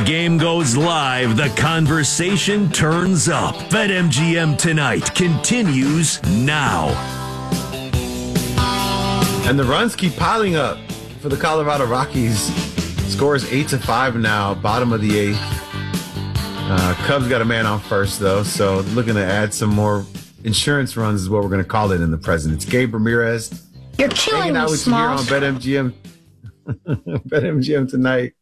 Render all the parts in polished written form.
game goes live, the conversation turns up. BetMGM Tonight continues now. And the runs keep piling up for the Colorado Rockies. Score is 8-5 now, bottom of the eighth. Cubs got a man on first, though, so looking to add some more insurance runs is what we're going to call it in the present. It's Gabe Ramirez. You're killing me, Smalls. Here on BetMGM. BetMGM Tonight.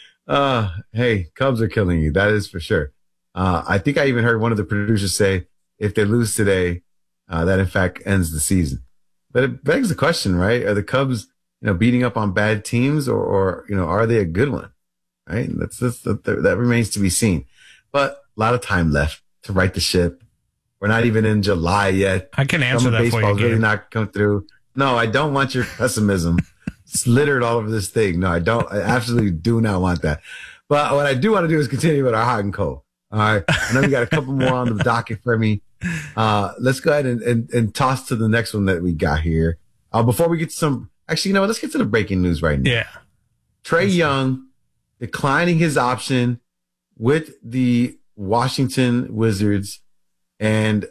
Hey, Cubs are killing you. That is for sure. I think I even heard one of the producers say, if they lose today, that in fact ends the season. But it begs the question, right? Are the Cubs, beating up on bad teams, or are they a good one? Right? That remains to be seen. But a lot of time left to right the ship. We're not even in July yet. I can answer that for you. Baseball's really not come through. No, I don't want your pessimism littered all over this thing. No, I don't. I absolutely do not want that. But what I do want to do is continue with our hot and cold. All right. I know we got a couple more on the docket for me. Let's go ahead and toss to the next one that we got here. Before we get to some, actually, let's get to the breaking news right now. Yeah. Trae Young declining his option with the Washington Wizards and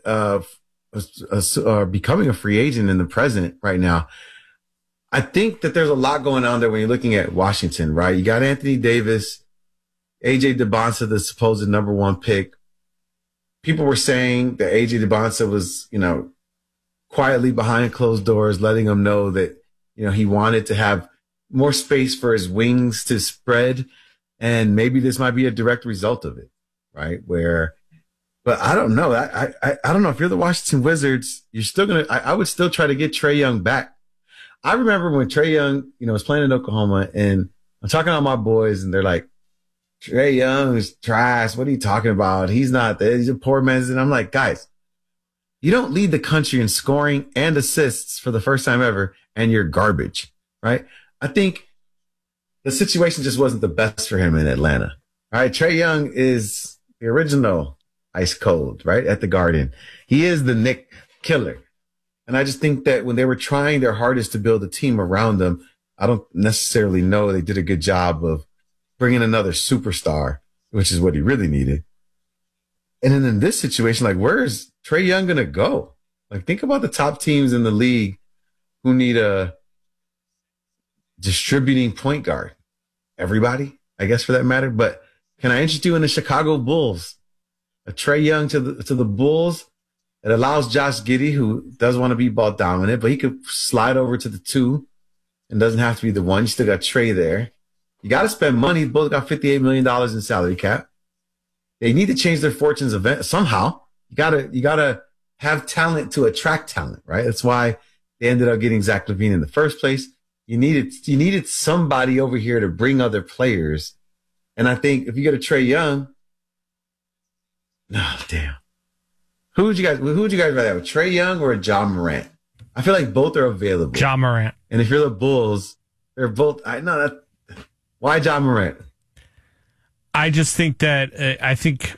becoming a free agent in the present right now. I think that there's a lot going on there when you're looking at Washington, right? You got Anthony Davis, AJ DeBonsa, the supposed number one pick. People were saying that AJ DeBonsa was, quietly behind closed doors, letting them know that, he wanted to have more space for his wings to spread. And maybe this might be a direct result of it, right? But I don't know. I don't know. If you're the Washington Wizards, you're still I would still try to get Trae Young back. I remember when Trae Young, was playing in Oklahoma, and I'm talking to my boys, and they're like, Trae Young is trash. What are you talking about? He's not there. He's a poor man's. And I'm like, guys, you don't lead the country in scoring and assists for the first time ever, and you're garbage, right? I think the situation just wasn't the best for him in Atlanta. All right. Trae Young is the original ice cold, right? At the Garden. He is the Nick killer. And I just think that when they were trying their hardest to build a team around them, I don't necessarily know they did a good job of bringing another superstar, which is what he really needed. And then in this situation, where is Trae Young going to go? Think about the top teams in the league who need a distributing point guard. Everybody, I guess, for that matter. But can I interest you in the Chicago Bulls? A Trae Young to the Bulls. It allows Josh Giddey, who does want to be ball dominant, but he could slide over to the 2 and doesn't have to be the 1. You still got Trae there. You got to spend money. Both got $58 million in salary cap. They need to change their fortunes somehow. You gotta have talent to attract talent, right? That's why they ended up getting Zach LaVine in the first place. You needed somebody over here to bring other players. And I think if you get a Trae Young, damn. Who would you guys rather have, a Trae Young or a John Morant? I feel like both are available. John Morant. And if you're the Bulls, they're both. Why John Morant? I just think that I think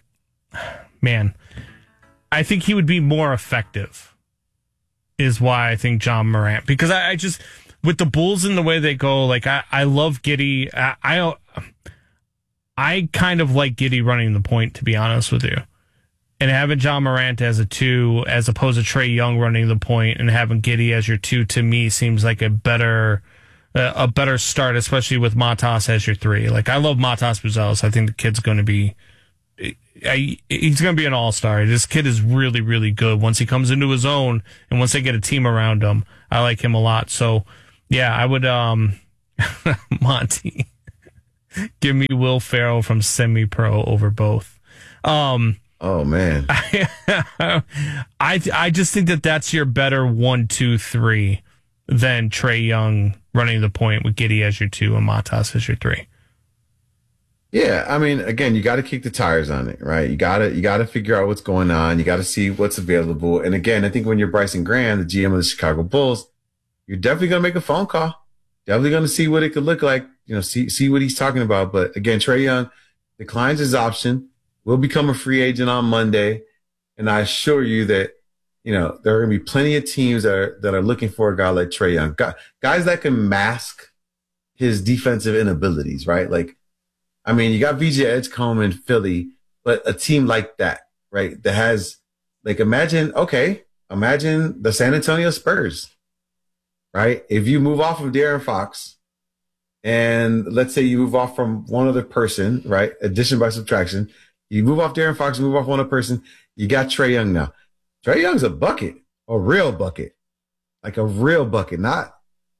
he would be more effective. Is why I think John Morant, because I just, with the Bulls and the way they go, I love Giddey. I kind of like Giddey running the point, to be honest with you. And having John Morant as a 2, as opposed to Trae Young running the point, and having Giddey as your 2, to me seems like a better start, especially with Matas as your 3. I love Matas Buzelis. I think the kid's going to be, he's going to be an all-star. This kid is really, really good once he comes into his own, and once they get a team around him. I like him a lot. So, yeah, I would, Monty, give me Will Ferrell from Semi-Pro over both. Oh, man. I just think that that's your better 1, 2, 3 than Trae Young running the point with Giddey as your 2 and Matas as your 3. Yeah, I mean, again, you got to kick the tires on it, right? You got to figure out what's going on. You got to see what's available. And again, I think when you're Bryson Graham, the GM of the Chicago Bulls, you're definitely going to make a phone call. Definitely going to see what it could look like, see what he's talking about. But again, Trae Young declines his option, will become a free agent on Monday. And I assure you that, there are going to be plenty of teams that are looking for a guy like Trae Young, guys that can mask his defensive inabilities, right? I mean, you got VJ Edgecombe in Philly, but a team like that, right? That has like imagine the San Antonio Spurs, right? If you move off of De'Aaron Fox, and let's say you move off from one other person, right? Addition by subtraction. You move off De'Aaron Fox, move off one other person. You got Trae Young now. Trae Young's a bucket, a real bucket, like a real bucket. Not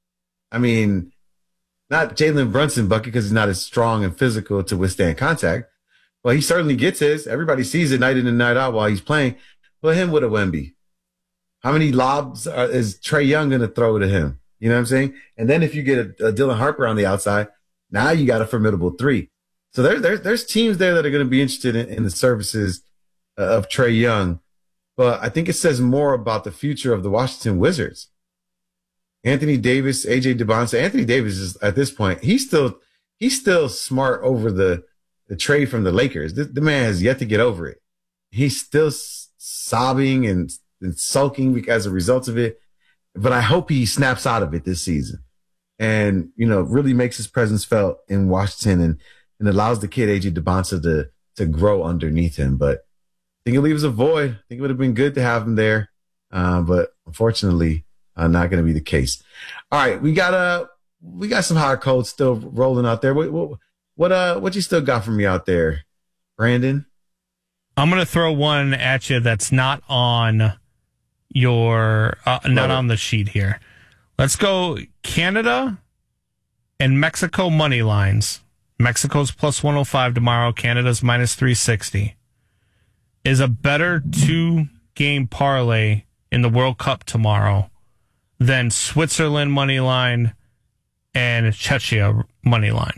Jalen Brunson bucket because he's not as strong and physical to withstand contact. Well, he certainly gets his. Everybody sees it night in and night out while he's playing. Put him with a Wemby. How many lobs is Trae Young going to throw to him? You know what I'm saying? And then if you get a Dylan Harper on the outside, now you got a formidable three. So there's teams there that are going to be interested in the services of Trae Young. But I think it says more about the future of the Washington Wizards. Anthony Davis, AJ DeBonsa. Anthony Davis is at this point, he's still smart over the trade from the Lakers. The man has yet to get over it. He's still sobbing and sulking as a result of it. But I hope he snaps out of it this season and, really makes his presence felt in Washington and allows the kid AJ DeBonsa to grow underneath him. But I think it leaves a void. I think it would have been good to have him there. But unfortunately, not going to be the case. All right. We got some hot codes still rolling out there. What you still got for me out there, Brandon? I'm going to throw one at you that's not on your not on the sheet here. Let's go Canada and Mexico money lines. Mexico's plus 105 tomorrow. Canada's minus 360. Is a better 2-game parlay in the World Cup tomorrow than Switzerland money line and Czechia money line.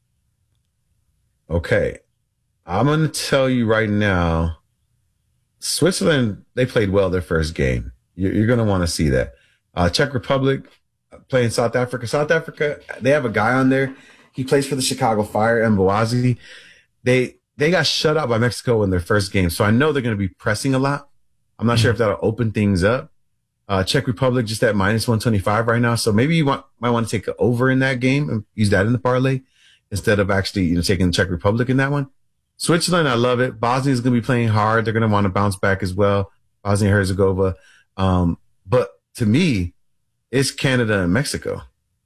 Okay. I'm going to tell you right now, Switzerland, they played well their first game. You're going to want to see that. Czech Republic playing South Africa. South Africa, they have a guy on there. He plays for the Chicago Fire, Mbawazi. They got shut out by Mexico in their first game, so I know they're going to be pressing a lot. I'm not sure if that'll open things up. Czech Republic just at minus 125 right now, so maybe you might want to take an over in that game and use that in the parlay instead of actually taking the Czech Republic in that one. Switzerland, I love it. Bosnia is going to be playing hard. They're going to want to bounce back as well. Bosnia Herzegovina. But to me, it's Canada and Mexico.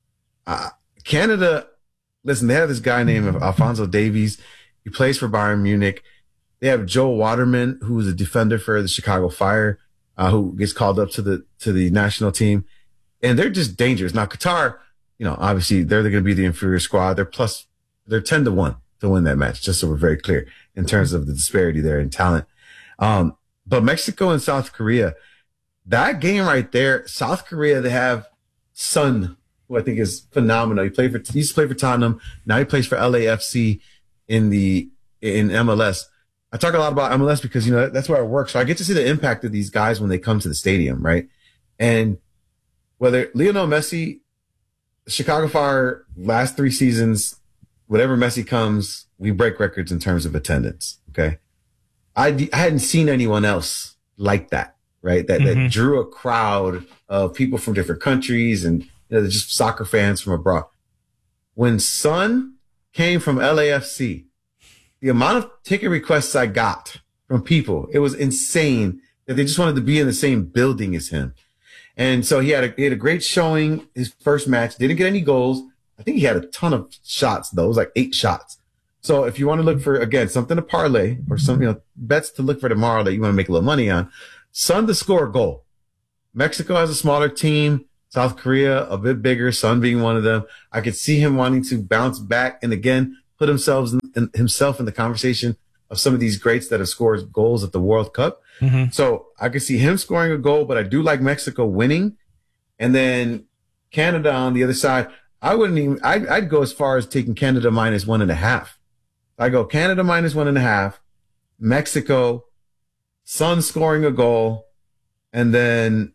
Canada, listen, they have this guy named Alphonso Davies. He plays for Bayern Munich. They have Joel Waterman, who is a defender for the Chicago Fire, who gets called up to the national team. And they're just dangerous. Now, Qatar, obviously they're going to be the inferior squad. They're 10-1. To win that match, just so we're very clear in terms of the disparity there in talent. But Mexico and South Korea, that game right there, South Korea, they have Son, who I think is phenomenal. He used to play for Tottenham. Now he plays for LAFC in MLS. I talk a lot about MLS because, that's where I work. So I get to see the impact of these guys when they come to the stadium, right? And whether Lionel Messi, Chicago Fire, last 3 seasons, whenever Messi comes, we break records in terms of attendance. Okay. I hadn't seen anyone else like that, right? That drew a crowd of people from different countries and just soccer fans from abroad. When Son came from LAFC, the amount of ticket requests I got from people, it was insane that they just wanted to be in the same building as him. And so he had a great showing his first match, didn't get any goals. I think he had a ton of shots, though. It was like 8 shots. So if you want to look for, again, something to parlay or some, bets to look for tomorrow that you want to make a little money on, Son to score a goal. Mexico has a smaller team. South Korea, a bit bigger, Son being one of them. I could see him wanting to bounce back and, again, put himself in the conversation of some of these greats that have scored goals at the World Cup. Mm-hmm. So I could see him scoring a goal, but I do like Mexico winning. And then Canada on the other side, I'd go as far as taking Canada minus 1.5. I go Canada minus 1.5, Mexico, Son scoring a goal, and then,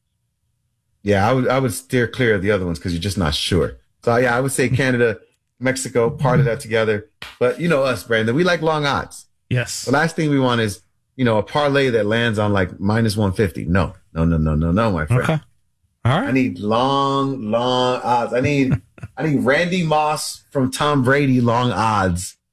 I would steer clear of the other ones because you're just not sure. So I would say Canada, Mexico, part of that together. But us, Brandon, we like long odds. Yes. The last thing we want is, a parlay that lands on like minus 150. No, my friend. Okay. All right. I need long odds. I need Randy Moss from Tom Brady long odds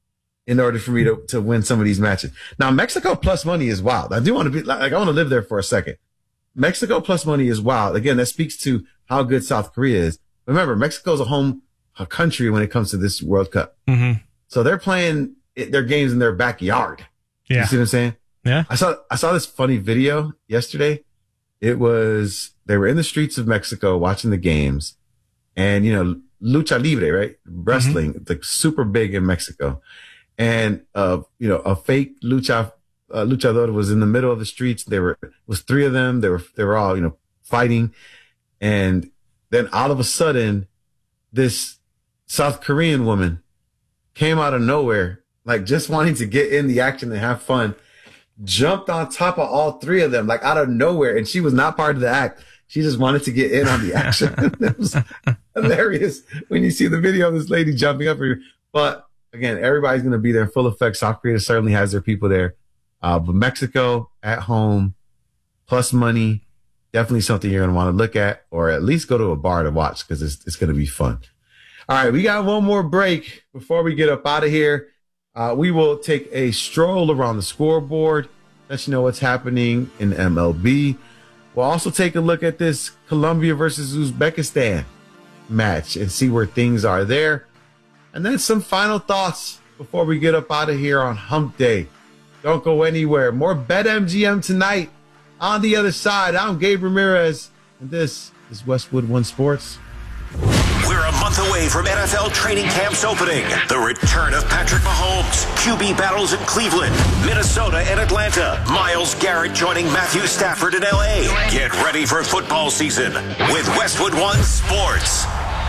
in order for me to win some of these matches. Now, Mexico plus money is wild. I do want to be like, I want to live there for a second. Mexico plus money is wild. Again, that speaks to how good South Korea is. Remember, Mexico's a country when it comes to this World Cup. Mm-hmm. So they're playing their games in their backyard. Yeah. You see what I'm saying? Yeah. I saw this funny video yesterday. They were in the streets of Mexico watching the games, and, lucha libre, right? Wrestling, it's like super big in Mexico. And, a fake luchador was in the middle of the streets. It was three of them. They were all, fighting. And then all of a sudden, this South Korean woman came out of nowhere, like just wanting to get in the action and have fun, jumped on top of all three of them, like out of nowhere. And she was not part of the act. She just wanted to get in on the action. It was hilarious when you see the video of this lady jumping up. But again, everybody's going to be there in full effect. South Korea certainly has their people there. But Mexico at home, plus money, definitely something you're going to want to look at, or at least go to a bar to watch, because it's going to be fun. All right, we got one more break before we get up out of here. We will take a stroll around the scoreboard, let you know what's happening in MLB. We'll also take a look at this Colombia versus Uzbekistan match and see where things are there. And then some final thoughts before we get up out of here on Hump Day. Don't go anywhere. More BetMGM tonight. On the other side, I'm Gabe Ramirez, and this is Westwood One Sports. We're a month away from NFL training camps opening. The return of Patrick Mahomes, QB battles in Cleveland, Minnesota, and Atlanta. Myles Garrett joining Matthew Stafford in LA. Get ready for football season with Westwood One Sports.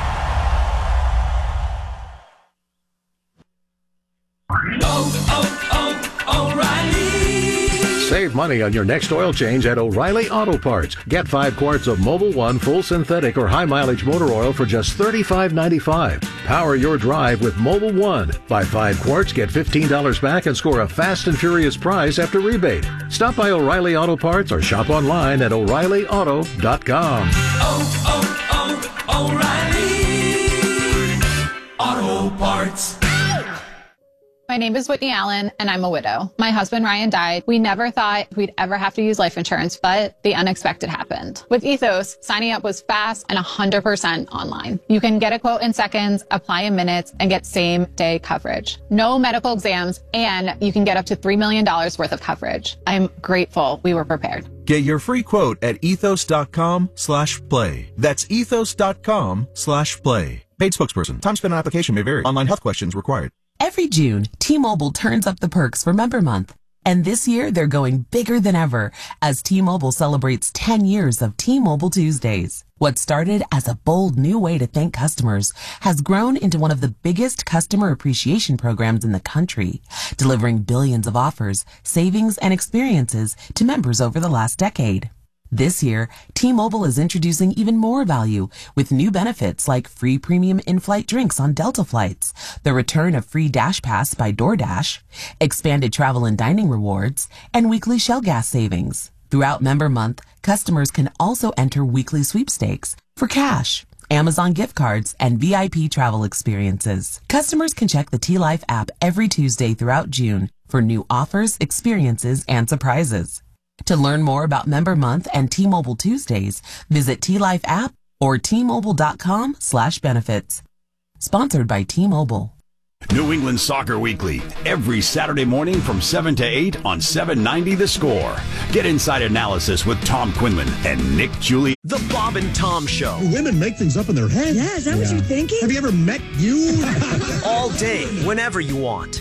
O'Reilly. Save money on your next oil change at O'Reilly Auto Parts. Get 5 quarts of Mobil 1 full synthetic or high mileage motor oil for just $35.95. Power your drive with Mobil 1. Buy 5 quarts, get $15 back, and score a fast and furious prize after rebate. Stop by O'Reilly Auto Parts or shop online at O'ReillyAuto.com. O'Reilly Auto Parts. My name is Whitney Allen, and I'm a widow. My husband, Ryan, died. We never thought we'd ever have to use life insurance, but the unexpected happened. With Ethos, signing up was fast and 100% online. You can get a quote in seconds, apply in minutes, and get same-day coverage. No medical exams, and you can get up to $3 million worth of coverage. I'm grateful we were prepared. Get your free quote at ethos.com/play. That's ethos.com/play. Paid spokesperson. Time spent on application may vary. Online health questions required. Every June, T-Mobile turns up the perks for Member Month. And this year, they're going bigger than ever as T-Mobile celebrates 10 years of T-Mobile Tuesdays. What started as a bold new way to thank customers has grown into one of the biggest customer appreciation programs in the country, delivering billions of offers, savings, and experiences to members over the last decade. This year, T-Mobile is introducing even more value with new benefits like free premium in-flight drinks on Delta flights, the return of free Dash Pass by DoorDash, expanded travel and dining rewards, and weekly Shell gas savings. Throughout Member Month, customers can also enter weekly sweepstakes for cash, Amazon gift cards, and VIP travel experiences. Customers can check the T-Life app every Tuesday throughout June for new offers, experiences, and surprises. To learn more about Member Month and T-Mobile Tuesdays, visit T-Life app or T-Mobile.com/benefits. Sponsored by T-Mobile. New England Soccer Weekly, every Saturday morning from 7 to 8 on 790 The Score. Get inside analysis with Tom Quinlan and Nick Julie. The Bob and Tom Show. Women make things up in their head. Yeah, is that what you're thinking? Have you ever met you? All day, whenever you want.